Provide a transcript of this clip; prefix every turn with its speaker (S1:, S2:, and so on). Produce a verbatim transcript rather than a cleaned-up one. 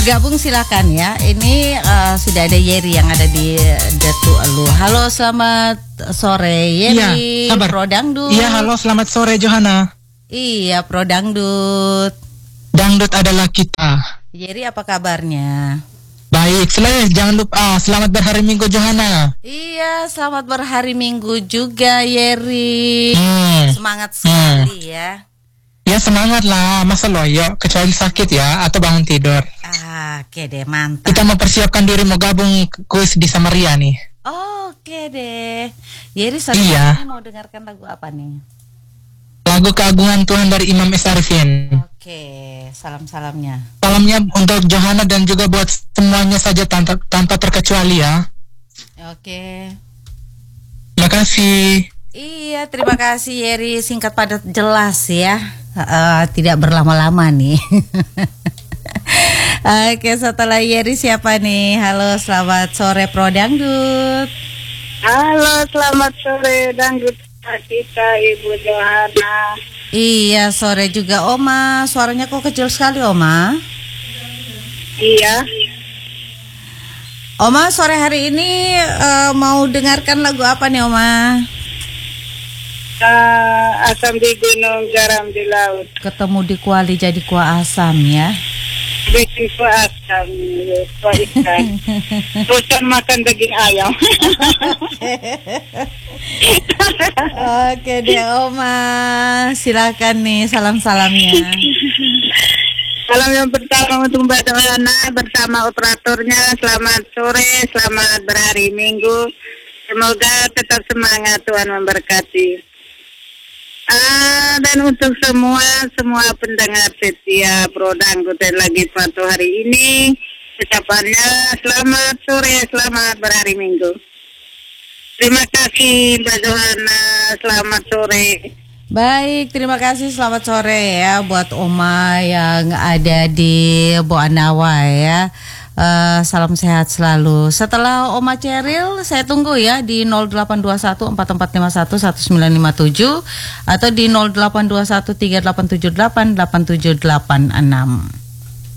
S1: bergabung silakan ya. Ini uh, sudah ada Yeri yang ada di Datu Elu. Halo, selamat sore Yeri.
S2: Iya, kabar.
S1: Pro Dangdut.
S2: Iya, halo, selamat sore Johana.
S1: Iya, Pro Dangdut.
S2: Dangdut adalah kita.
S1: Yeri, apa kabarnya?
S2: Baik, selain jangan lupa ah, selamat berhari Minggu Johana.
S1: Iya, selamat berhari Minggu juga Yeri.
S2: Hmm.
S1: Semangat sekali
S2: hmm.
S1: ya.
S2: Ya semangat lah, masa loyo kecuali sakit ya atau bangun tidur.
S1: Ah, oke deh, mantap.
S2: Kita mempersiapkan diri mau gabung kuis di Samaria nih.
S1: Oh, oke deh. Yeri, sore
S2: iya.
S1: ini mau dengarkan lagu apa nih?
S2: Lagu Keagungan Tuhan dari Imam S. Arifin.
S1: Oke, salam-salamnya.
S2: Salamnya untuk Johana dan juga buat semuanya saja tanpa, tanpa terkecuali ya.
S1: Oke.
S2: Terima kasih.
S1: Iya, terima kasih Yeri, singkat padat jelas ya. Uh, tidak berlama-lama nih. Oke, setelah Yeri siapa nih? Halo, selamat sore Pro Dangdut.
S3: Halo, selamat sore Dangdut kita Ibu Johana.
S1: Iya, sore juga Oma. Suaranya kok kecil sekali Oma?
S3: Iya.
S1: Oma, sore hari ini uh, mau dengarkan lagu apa nih Oma?
S3: Uh, asam di gunung, garam di laut.
S1: Ketemu di kuali jadi kuah asam ya.
S3: Bikin kuah asam, kuah ikan. Bosan makan daging ayam.
S1: Oke deh Oma, silakan nih salam-salamnya.
S3: Salam yang pertama untuk Mbak Johana bersama operatornya. Selamat sore, selamat berhari Minggu. Semoga tetap semangat, Tuhan memberkati. Ah, dan untuk semua semua pendengar setia Pro Dangdut dan lagi suatu hari ini, ucapannya selamat sore, selamat berhari Minggu. Terima kasih Mbak Johana, selamat sore.
S1: Baik, terima kasih, selamat sore ya buat Oma yang ada di Boanawa ya. Uh, salam sehat selalu. Setelah Oma Ceril, saya tunggu ya di nol delapan dua satu empat empat lima satu satu sembilan lima tujuh atau di nol delapan dua satu tiga delapan tujuh delapan delapan tujuh delapan enam.